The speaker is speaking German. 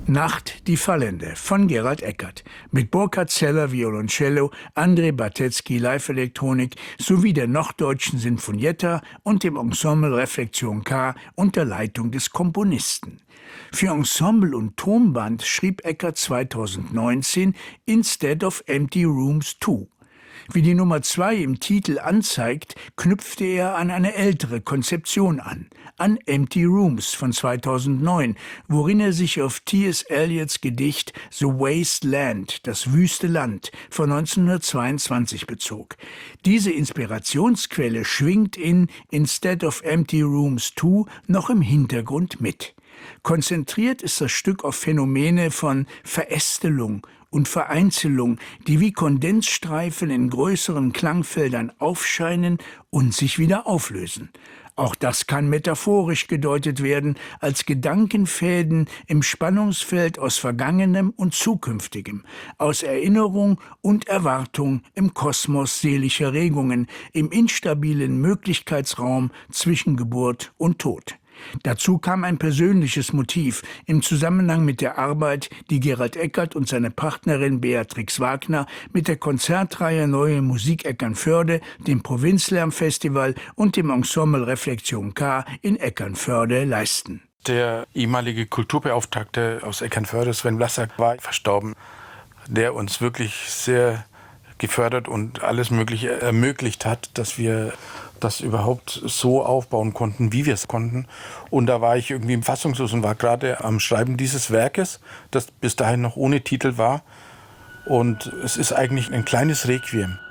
Nacht, die Fallende von Gerald Eckert mit Burkhard Zeller Violoncello, André Bartetzky Live-Elektronik sowie der Norddeutschen Sinfonietta und dem Ensemble Reflexion K unter Leitung des Komponisten. Für Ensemble und Tonband schrieb Eckert 2019 Instead of Empty Rooms 2. Wie die Nummer 2 im Titel anzeigt, knüpfte er an eine ältere Konzeption an Empty Rooms von 2009, worin er sich auf T.S. Eliots Gedicht The Waste Land, das wüste Land, von 1922 bezog. Diese Inspirationsquelle schwingt in Instead of Empty Rooms 2 noch im Hintergrund mit. Konzentriert ist das Stück auf Phänomene von Verästelung und Vereinzelung, die wie Kondensstreifen in größeren Klangfeldern aufscheinen und sich wieder auflösen. Auch das kann metaphorisch gedeutet werden als Gedankenfäden im Spannungsfeld aus Vergangenem und Zukünftigem, aus Erinnerung und Erwartung im Kosmos seelischer Regungen, im instabilen Möglichkeitsraum zwischen Geburt und Tod. Dazu kam ein persönliches Motiv im Zusammenhang mit der Arbeit, die Gerald Eckert und seine Partnerin Beatrix Wagner mit der Konzertreihe Neue Musik Eckernförde, dem Provinzlärmfestival und dem Ensemble Reflexion K in Eckernförde leisten. Der ehemalige Kulturbeauftragte aus Eckernförde, Sven Vlasák, war verstorben, der uns wirklich sehr gefördert und alles Mögliche ermöglicht hat, dass wir das überhaupt so aufbauen konnten, wie wir es konnten. Und da war ich irgendwie fassungslos und war gerade am Schreiben dieses Werkes, das bis dahin noch ohne Titel war. Und es ist eigentlich ein kleines Requiem.